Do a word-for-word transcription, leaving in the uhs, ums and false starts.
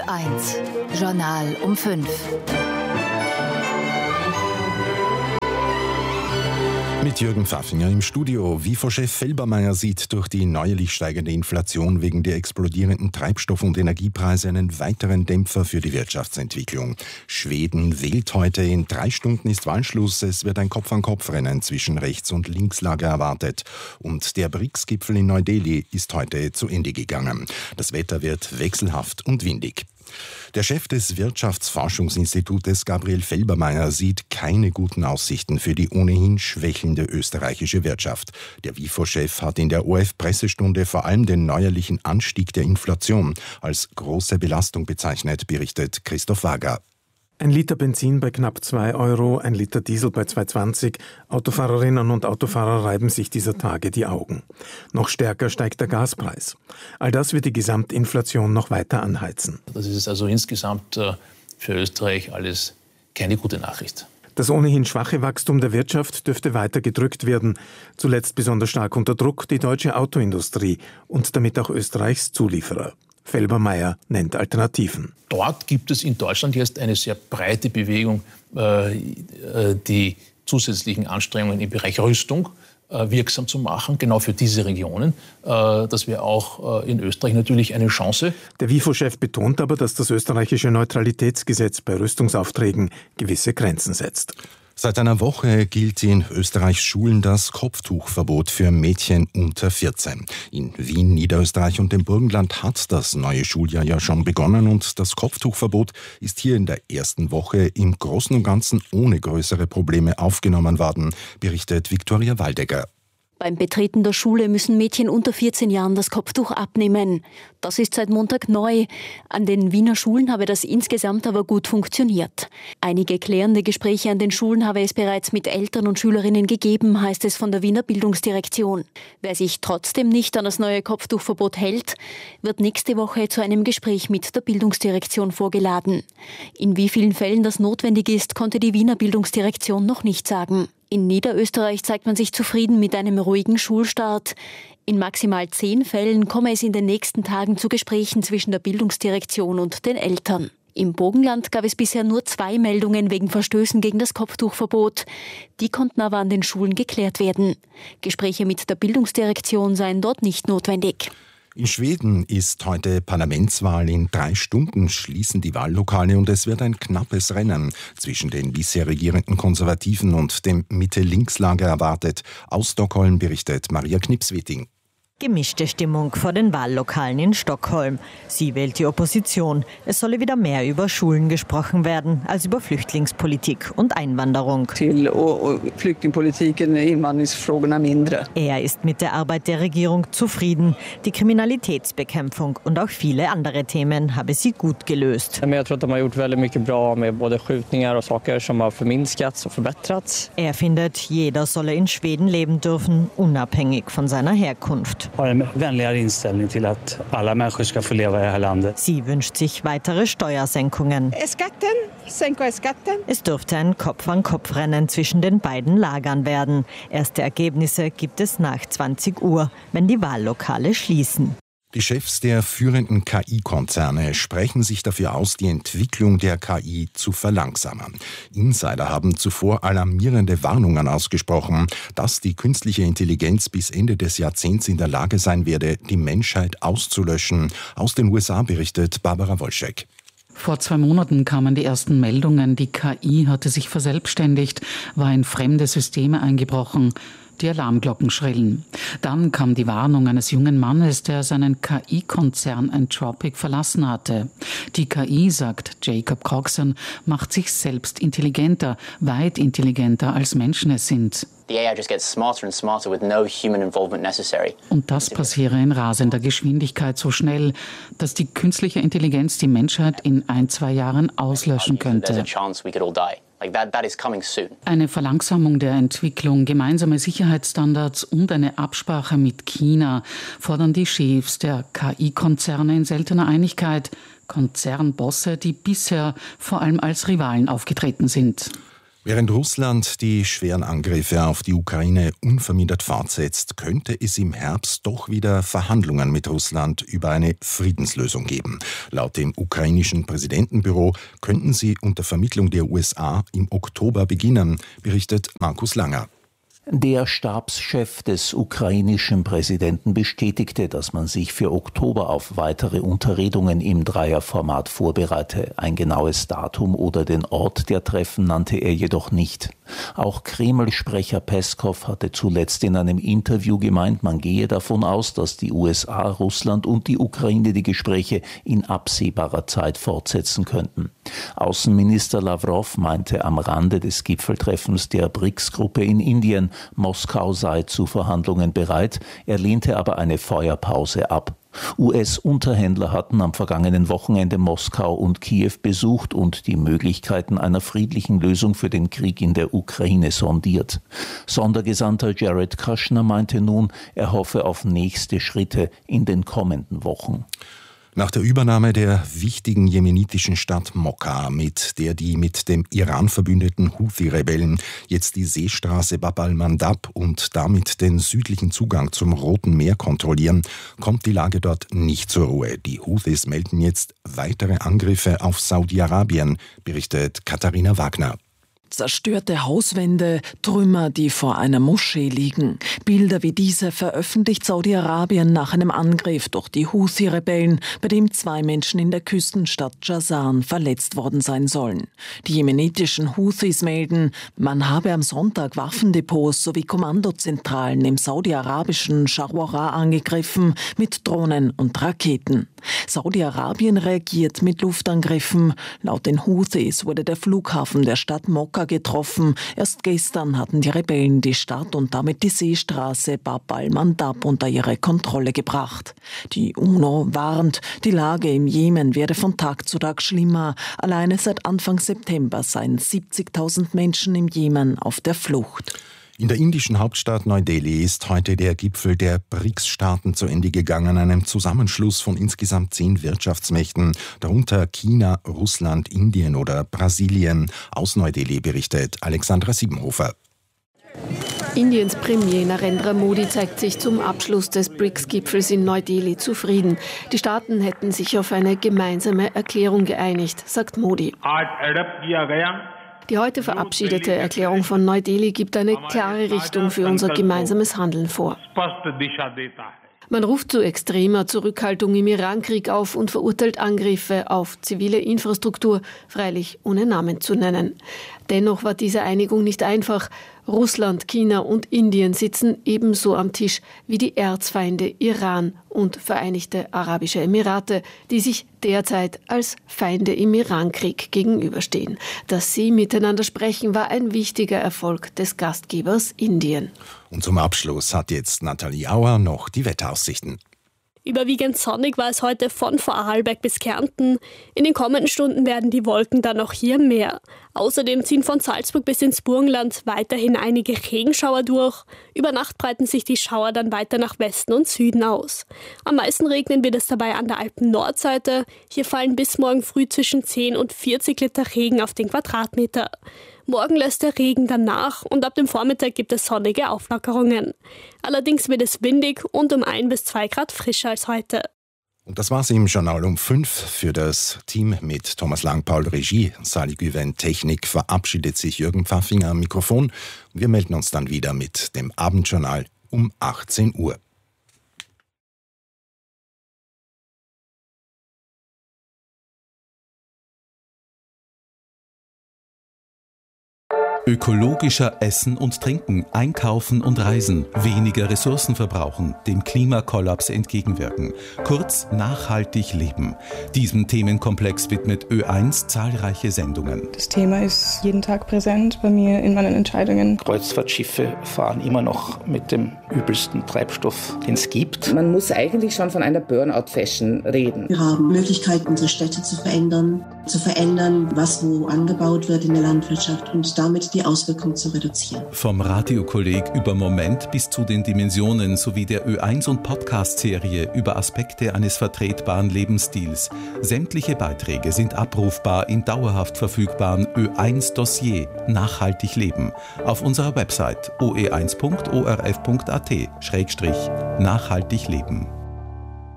eins, Journal um fünf. Mit Jürgen Pfaffinger im Studio. WIFO-Chef Felbermayr sieht durch die neuerlich steigende Inflation wegen der explodierenden Treibstoff- und Energiepreise einen weiteren Dämpfer für die Wirtschaftsentwicklung. Schweden wählt heute. In drei Stunden ist Wahlschluss. Es wird ein Kopf-an-Kopf-Rennen zwischen Rechts- und Linkslager erwartet. Und der B R I C S-Gipfel in Neu-Delhi ist heute zu Ende gegangen. Das Wetter wird wechselhaft und windig. Der Chef des Wirtschaftsforschungsinstitutes Gabriel Felbermayr sieht keine guten Aussichten für die ohnehin schwächelnde österreichische Wirtschaft. Der WIFO-Chef hat in der O R F-Pressestunde vor allem den neuerlichen Anstieg der Inflation als große Belastung bezeichnet, berichtet Christoph Wager. Ein Liter Benzin bei knapp zwei Euro, ein Liter Diesel bei zwei zwanzig. Autofahrerinnen und Autofahrer reiben sich dieser Tage die Augen. Noch stärker steigt der Gaspreis. All das wird die Gesamtinflation noch weiter anheizen. Das ist also insgesamt für Österreich alles keine gute Nachricht. Das ohnehin schwache Wachstum der Wirtschaft dürfte weiter gedrückt werden. Zuletzt besonders stark unter Druck die deutsche Autoindustrie und damit auch Österreichs Zulieferer. Felbermayr nennt Alternativen. Dort gibt es in Deutschland jetzt eine sehr breite Bewegung, die zusätzlichen Anstrengungen im Bereich Rüstung wirksam zu machen, genau für diese Regionen. Das wäre auch in Österreich natürlich eine Chance. Der WIFO-Chef betont aber, dass das österreichische Neutralitätsgesetz bei Rüstungsaufträgen gewisse Grenzen setzt. Seit einer Woche gilt in Österreichs Schulen das Kopftuchverbot für Mädchen unter vierzehn. In Wien, Niederösterreich und dem Burgenland hat das neue Schuljahr ja schon begonnen und das Kopftuchverbot ist hier in der ersten Woche im Großen und Ganzen ohne größere Probleme aufgenommen worden, berichtet Viktoria Waldegger. Beim Betreten der Schule müssen Mädchen unter vierzehn Jahren das Kopftuch abnehmen. Das ist seit Montag neu. An den Wiener Schulen habe das insgesamt aber gut funktioniert. Einige klärende Gespräche an den Schulen habe es bereits mit Eltern und Schülerinnen gegeben, heißt es von der Wiener Bildungsdirektion. Wer sich trotzdem nicht an das neue Kopftuchverbot hält, wird nächste Woche zu einem Gespräch mit der Bildungsdirektion vorgeladen. In wie vielen Fällen das notwendig ist, konnte die Wiener Bildungsdirektion noch nicht sagen. In Niederösterreich zeigt man sich zufrieden mit einem ruhigen Schulstart. In maximal zehn Fällen komme es in den nächsten Tagen zu Gesprächen zwischen der Bildungsdirektion und den Eltern. Im Burgenland gab es bisher nur zwei Meldungen wegen Verstößen gegen das Kopftuchverbot. Die konnten aber an den Schulen geklärt werden. Gespräche mit der Bildungsdirektion seien dort nicht notwendig. In Schweden ist heute Parlamentswahl. In drei Stunden schließen die Wahllokale und es wird ein knappes Rennen zwischen den bisher regierenden Konservativen und dem Mitte-Links-Lager erwartet. Aus Stockholm berichtet Maria Knipswetting. Gemischte Stimmung vor den Wahllokalen in Stockholm. Sie wählt die Opposition. Es solle wieder mehr über Schulen gesprochen werden als über Flüchtlingspolitik und Einwanderung. Till och, och flyktingpolitiken, invandringsfrågorna mindre. Er ist mit der Arbeit der Regierung zufrieden. Die Kriminalitätsbekämpfung und auch viele andere Themen habe sie gut gelöst. Jag tror att de har gjort väldigt mycket bra med både skjutningar och saker som har förminskats och förbättrats. Er findet, jeder solle in Schweden leben dürfen, unabhängig von seiner Herkunft. Har en vänligare inställning till att alla människor ska få leva i det här landet. Sie wünscht sich weitere Steuersenkungen. Skatten, sänka skatten. Es dürfte ein Kopf-an-Kopf-Rennen zwischen den beiden Lagern werden. Erste Ergebnisse gibt es nach zwanzig Uhr, wenn die Wahllokale schließen. Die Chefs der führenden K I-Konzerne sprechen sich dafür aus, die Entwicklung der K I zu verlangsamen. Insider haben zuvor alarmierende Warnungen ausgesprochen, dass die künstliche Intelligenz bis Ende des Jahrzehnts in der Lage sein werde, die Menschheit auszulöschen. Aus den U S A berichtet Barbara Wolschek. Vor zwei Monaten kamen die ersten Meldungen, die K I hatte sich verselbstständigt, war in fremde Systeme eingebrochen. Die Alarmglocken schrillen. Dann kam die Warnung eines jungen Mannes, der seinen K I-Konzern Anthropic verlassen hatte. Die K I, sagt Jacob Crogson, macht sich selbst intelligenter, weit intelligenter als Menschen es sind. Und das passiere in rasender Geschwindigkeit so schnell, dass die künstliche Intelligenz die Menschheit in ein, zwei Jahren auslöschen könnte. Eine Verlangsamung der Entwicklung, gemeinsame Sicherheitsstandards und eine Absprache mit China fordern die Chefs der K I-Konzerne in seltener Einigkeit. Konzernbosse, die bisher vor allem als Rivalen aufgetreten sind. Während Russland die schweren Angriffe auf die Ukraine unvermindert fortsetzt, könnte es im Herbst doch wieder Verhandlungen mit Russland über eine Friedenslösung geben. Laut dem ukrainischen Präsidentenbüro könnten sie unter Vermittlung der U S A im Oktober beginnen, berichtet Markus Langer. Der Stabschef des ukrainischen Präsidenten bestätigte, dass man sich für Oktober auf weitere Unterredungen im Dreierformat vorbereite. Ein genaues Datum oder den Ort der Treffen nannte er jedoch nicht. Auch Kreml-Sprecher Peskow hatte zuletzt in einem Interview gemeint, man gehe davon aus, dass die U S A, Russland und die Ukraine die Gespräche in absehbarer Zeit fortsetzen könnten. Außenminister Lavrov meinte am Rande des Gipfeltreffens der B R I C S-Gruppe in Indien, Moskau sei zu Verhandlungen bereit, er lehnte aber eine Feuerpause ab. U S-Unterhändler hatten am vergangenen Wochenende Moskau und Kiew besucht und die Möglichkeiten einer friedlichen Lösung für den Krieg in der Ukraine sondiert. Sondergesandter Jared Kushner meinte nun, er hoffe auf nächste Schritte in den kommenden Wochen. Nach der Übernahme der wichtigen jemenitischen Stadt Mokka, mit der die mit dem Iran verbündeten Houthi-Rebellen jetzt die Seestraße Bab al-Mandab und damit den südlichen Zugang zum Roten Meer kontrollieren, kommt die Lage dort nicht zur Ruhe. Die Houthis melden jetzt weitere Angriffe auf Saudi-Arabien, berichtet Katharina Wagner. Zerstörte Hauswände, Trümmer, die vor einer Moschee liegen. Bilder wie diese veröffentlicht Saudi-Arabien nach einem Angriff durch die Houthi-Rebellen, bei dem zwei Menschen in der Küstenstadt Jazan verletzt worden sein sollen. Die jemenitischen Houthis melden, man habe am Sonntag Waffendepots sowie Kommandozentralen im saudi-arabischen Sharwara angegriffen mit Drohnen und Raketen. Saudi-Arabien reagiert mit Luftangriffen. Laut den Houthis wurde der Flughafen der Stadt Mokka getroffen. Erst gestern hatten die Rebellen die Stadt und damit die Seestraße Bab al-Mandab unter ihre Kontrolle gebracht. Die UNO warnt, die Lage im Jemen werde von Tag zu Tag schlimmer. Alleine seit Anfang September seien siebzigtausend Menschen im Jemen auf der Flucht. In der indischen Hauptstadt Neu-Delhi ist heute der Gipfel der B R I C S-Staaten zu Ende gegangen, einem Zusammenschluss von insgesamt zehn Wirtschaftsmächten, darunter China, Russland, Indien oder Brasilien. Aus Neu-Delhi berichtet Alexandra Siebenhofer. Indiens Premier Narendra Modi zeigt sich zum Abschluss des B R I C S-Gipfels in Neu-Delhi zufrieden. Die Staaten hätten sich auf eine gemeinsame Erklärung geeinigt, sagt Modi. Die heute verabschiedete Erklärung von Neu-Delhi gibt eine klare Richtung für unser gemeinsames Handeln vor. Man ruft zu extremer Zurückhaltung im Irankrieg auf und verurteilt Angriffe auf zivile Infrastruktur, freilich ohne Namen zu nennen. Dennoch war diese Einigung nicht einfach. Russland, China und Indien sitzen ebenso am Tisch wie die Erzfeinde Iran und Vereinigte Arabische Emirate, die sich derzeit als Feinde im Irankrieg gegenüberstehen. Dass sie miteinander sprechen, war ein wichtiger Erfolg des Gastgebers Indien. Und zum Abschluss hat jetzt Nathalie Auer noch die Wetteraussichten. Überwiegend sonnig war es heute von Vorarlberg bis Kärnten. In den kommenden Stunden werden die Wolken dann auch hier mehr. Außerdem ziehen von Salzburg bis ins Burgenland weiterhin einige Regenschauer durch. Über Nacht breiten sich die Schauer dann weiter nach Westen und Süden aus. Am meisten regnen wird es dabei an der Alpen-Nordseite. Hier fallen bis morgen früh zwischen zehn und vierzig Liter Regen auf den Quadratmeter. Morgen lässt der Regen dann nach und ab dem Vormittag gibt es sonnige Auflockerungen. Allerdings wird es windig und um ein bis zwei Grad frischer als heute. Und das war's im Journal um fünf. Für das Team mit Thomas Langpaul Regie, Sally Güven Technik verabschiedet sich Jürgen Pfaffinger am Mikrofon. Wir melden uns dann wieder mit dem Abendjournal um achtzehn Uhr. Ökologischer Essen und Trinken, Einkaufen und Reisen, weniger Ressourcen verbrauchen, dem Klimakollaps entgegenwirken. Kurz, nachhaltig leben. Diesem Themenkomplex widmet Ö eins zahlreiche Sendungen. Das Thema ist jeden Tag präsent bei mir in meinen Entscheidungen. Kreuzfahrtschiffe fahren immer noch mit dem übelsten Treibstoff, den es gibt. Man muss eigentlich schon von einer Burnout-Fashion reden. Wir haben Möglichkeiten, unsere Städte zu verändern, zu verändern, was wo angebaut wird in der Landwirtschaft und damit die Auswirkungen zu reduzieren. Vom Radiokolleg über Moment bis zu den Dimensionen sowie der Ö eins und Podcast-Serie über Aspekte eines vertretbaren Lebensstils. Sämtliche Beiträge sind abrufbar im dauerhaft verfügbaren Ö eins Dossier Nachhaltig leben auf unserer Website o e eins punkt o r f punkt a t schrägstrich nachhaltig leben.